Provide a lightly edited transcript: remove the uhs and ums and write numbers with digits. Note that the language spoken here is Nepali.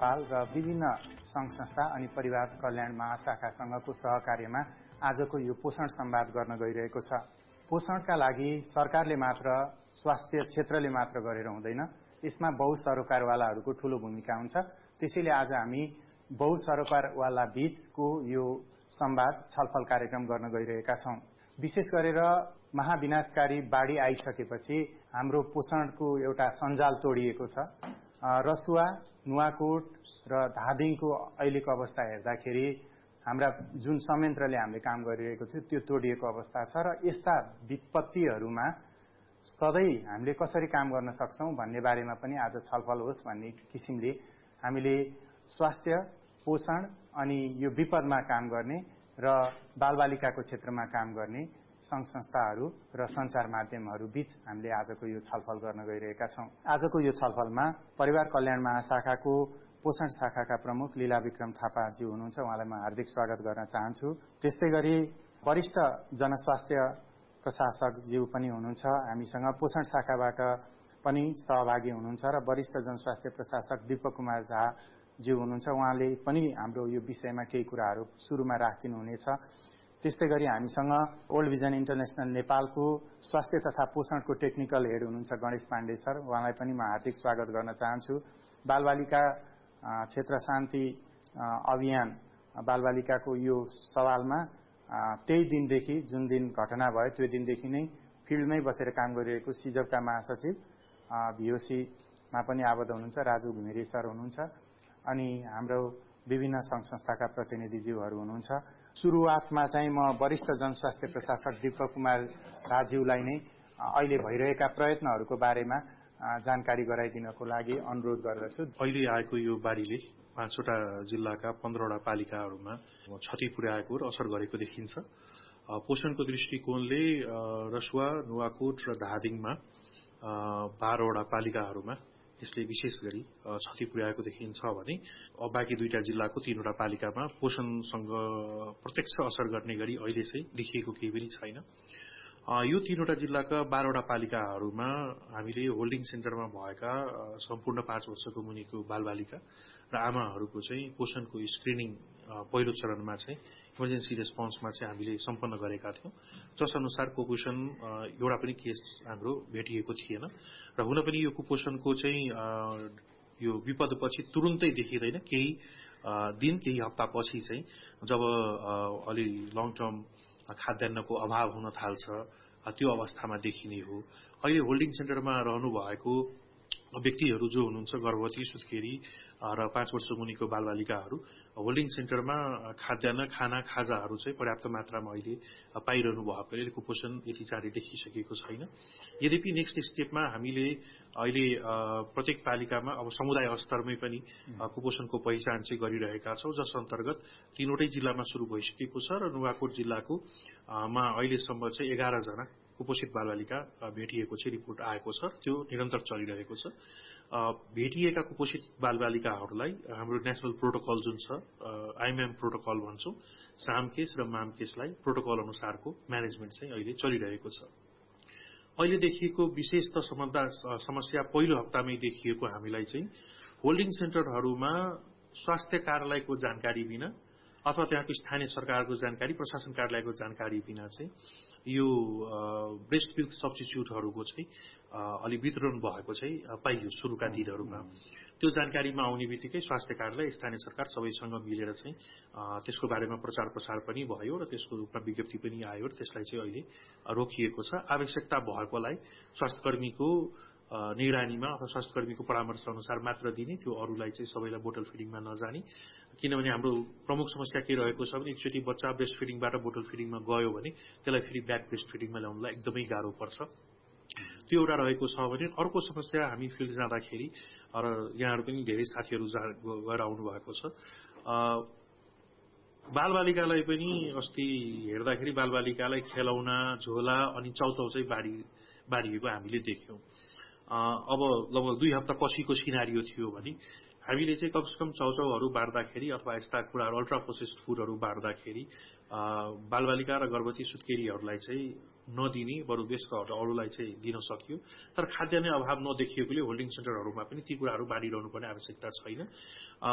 नेपाल र विभिन्न संघ संस्था अनि परिवार कल्याण महाशाखासँगको सहकार्यमा आजको यो पोषण संवाद गर्न गइरहेको छ। पोषणका लागि सरकारले मात्र, स्वास्थ्य क्षेत्रले मात्र गरेर हुँदैन, यसमा बहुसरोकारवालाहरूको ठूलो भूमिका हुन्छ। त्यसैले आज हामी बहुसरोकारवाला बीचको यो संवाद छलफल कार्यक्रम गर्न गइरहेका छौं। विशेष गरेर महाविनाशकारी बाढी आइसकेपछि हाम्रो पोषणको एउटा सञ्जाल तोडिएको छ। रसुवा, नुवाकोट र धादिङको अहिलेको अवस्था हेर्दाखेरि हाम्रा जुन संयन्त्रले हामीले काम गरिरहेको थियो त्यो तोडिएको अवस्था छ र यस्ता विपत्तिहरूमा सधैँ हामीले कसरी काम गर्न सक्छौं भन्ने बारेमा पनि आज छलफल होस् भन्ने किसिमले हामीले स्वास्थ्य, पोषण अनि यो विपदमा काम गर्ने र बालबालिकाको क्षेत्रमा काम गर्ने संघ संस्थाहरू र सञ्चार माध्यमहरू बीच हामीले आजको यो छलफल गर्न गइरहेका छौं। आजको यो छलफलमा परिवार कल्याण महाशाखाको पोषण शाखाका प्रमुख लीला विक्रम थापाज्यू हुनुहुन्छ। उहाँलाई म हार्दिक स्वागत गर्न चाहन्छु। त्यस्तै गरी वरिष्ठ जनस्वास्थ्य प्रशासकज्यू पनि हुनुहुन्छ हामीसँग। पोषण शाखाबाट पनि सहभागी हुनुहुन्छ र वरिष्ठ जनस्वास्थ्य प्रशासक दीपक कुमार झा ज्यू हुनुहुन्छ। उहाँले पनि हाम्रो यो विषयमा केही कुराहरू सुरुमा राखिदिनु हुनेछ। त्यस्तै गरी हामीसँग ओल्ड भिजन इन्टरनेशनल नेपालको स्वास्थ्य तथा पोषणको टेक्निकल हेड हुनुहुन्छ गणेश पाण्डे सर। उहाँलाई पनि म हार्दिक स्वागत गर्न चाहन्छु। बालबालिका क्षेत्र शान्ति अभियान बालबालिकाको यो सवालमा त्यही दिनदेखि जुन दिन घटना भयो त्यो दिनदेखि नै फिल्डमै बसेर काम गरिरहेको सिजपका महासचिव भिओसीमा पनि आबद्ध हुनुहुन्छ राजु घिमिरे सर हुनुहुन्छ अनि हाम्रो विभिन्न संघ संस्थाका प्रतिनिधिज्यूहरू हुनुहुन्छ। सुरुवातमा चाहिँ म वरिष्ठ जनस्वास्थ्य प्रशासक दीपक कुमार झाज्यूलाई नै अहिले भइरहेका प्रयत्नहरूको बारेमा जानकारी गराइदिनको लागि अनुरोध गर्दछु। अहिले आएको यो बाढीले 5वटा जिल्लाका 15वटा पालिकाहरूमा क्षति पुर्याएको र असर गरेको देखिन्छ। पोषणको दृष्टिकोणले रसुवा, नुवाकोट र धादिङमा 12वटा पालिकाहरूमा यसले विशेष गरी क्षति पुर्याएको देखिन्छ भने बाँकी 2टा जिल्लाको 3वटा पालिकामा पोषणसँग प्रत्यक्ष असर गर्ने गरी अहिले चाहिँ देखिएको केही पनि छैन। यो 3वटा जिल्लाका 12वटा पालिकाहरूमा हामीले होल्डिङ सेन्टरमा भएका सम्पूर्ण 5 वर्षको मुनिको बालबालिका र आमाहरूको चाहिँ पोषणको स्क्रिनिङ पहिलो चरणमा चाहिँ इमर्जेन्सी रेस्पोन्समा चाहिँ हामीले सम्पन्न गरेका थियौं, जस अनुसार कुपोषण एउटा पनि केस हाम्रो भेटिएको थिएन र हुन पनि यो कुपोषणको चाहिँ यो विपदपछि तुरुन्तै देखिँदैन। केही दिन, केही हप्तापछि चाहिँ जब अलि लङ टर्म खाद्यान्नको अभाव हुन थाल्छ त्यो अवस्थामा देखिने हो। अहिले होल्डिङ सेन्टरमा रहनु भएको व्यक्तिहरू जो हुनुहुन्छ गर्भवती, सुत्केरी र 5 वर्ष मुनिको बालबालिकाहरू होल्डिङ सेन्टरमा खाद्यान्न, खाजाहरू चाहिँ पर्याप्त मात्रामा अहिले पाइरहनु भएकोले कुपोषण यति चाँडै देखिसकेको छैन। यद्यपि नेक्स्ट स्टेपमा हामीले अहिले प्रत्येक पालिकामा अब समुदाय स्तरमै पनि कुपोषणको पहिचान चाहिँ गरिरहेका छौं, जस अन्तर्गत 3वटै जिल्लामा शुरू भइसकेको छ र नुवाकोट जिल्लाको मा अहिलेसम्म चाहिँ 11 जना कुपोषित बालबालिका भेटिएको चाहिँ रिपोर्ट आएको छ। त्यो निरन्तर चलिरहेको छ। भेटिएका कुपोषित बालबालिकाहरूलाई हाम्रो नेशनल प्रोटोकल जुन छ आइएमएम प्रोटोकल भन्छौं, साम केस र माम केसलाई प्रोटोकल अनुसारको म्यानेजमेन्ट चाहिँ अहिले चलिरहेको छ। अहिले देखिएको विशेष त समस्या पहिलो हप्तामै देखिएको हामीलाई चाहिँ होल्डिङ सेन्टरहरूमा स्वास्थ्य कार्यालयको जानकारी बिना अथवा त्यहाँको स्थानीय सरकारको जानकारी, प्रशासन कार्यालयको जानकारी बिना चाहिँ यो ब्रेस्ट मिल्क सब्स्टिट्युटहरूको चाहिँ अलि वितरण भएको चाहिँ पाइयो सुरुका दिनहरूमा। त्यो जानकारीमा आउने बित्तिकै स्वास्थ्य कार्यालय, स्थानीय सरकार सबैसँग मिलेर चाहिँ त्यसको बारेमा प्रचार प्रसार पनि भयो र त्यसको रूपमा विज्ञप्ति पनि आयो र त्यसलाई चाहिँ अहिले रोकिएको छ। आवश्यकता भएकोलाई स्वास्थ्यकर्मीको निगरानीमा अथवा स्वास्थ्यकर्मीको परामर्श अनुसार मात्र दिने, त्यो अरूलाई चाहिँ सबैलाई बोटल फिडिङमा नजाने। किनभने हाम्रो प्रमुख समस्या के रहेको छ भने एकचोटि बच्चा ब्रेस्ट फिडिङबाट बोटल फिडिङमा गयो भने त्यसलाई फेरि ब्याक ब्रेस्ट फिडिङमा ल्याउनलाई एकदमै गाह्रो पर्छ। त्यो एउटा रहेको छ भने अर्को समस्या हामी फिल्ड जाँदाखेरि र यहाँहरू पनि धेरै साथीहरू गएर आउनु भएको छ, बालबालिकालाई पनि अस्ति हेर्दाखेरि बालबालिकालाई खेलौना, झोला अनि चाउचाउ चाहिँ बाँडिएको हामीले देख्यौं। अब लगभग 2 हप्ता पछिको सिनारियो थियो भने हामीले चाहिँ कमसेकम चाउचाउहरू बाँड्दाखेरि अथवा यस्ता कुराहरू अल्ट्रा प्रोसेस्ड फुडहरू बाँड्दाखेरि बालबालिका र गर्भवती सुत्केरीहरूलाई चाहिँ नदिने, बरु देशका अरूलाई चाहिँ दिन सकियो। तर खाद्यान्न अभाव नदेखिएकोले होल्डिङ सेन्टरहरूमा पनि ती कुराहरू बाँडिरहनु पर्ने आवश्यकता छैन।